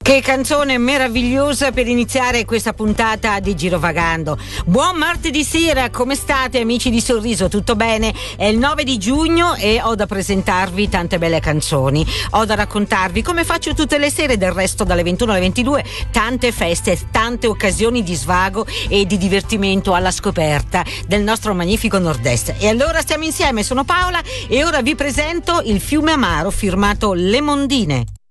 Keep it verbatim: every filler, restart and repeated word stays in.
Che canzone meravigliosa per iniziare questa puntata di Girovagando. Buon martedì sera, come state amici di Sorriso? Tutto bene? È il nove di giugno e ho da presentarvi tante belle canzoni. Ho da raccontarvi, come faccio tutte le sere, del resto dalle ventuno alle ventidue, tante feste, tante occasioni di svago e di divertimento alla scoperta del nostro magnifico nord-est. E allora stiamo insieme, sono Paola e ora vi presento Il fiume amaro firmato Le Mondine.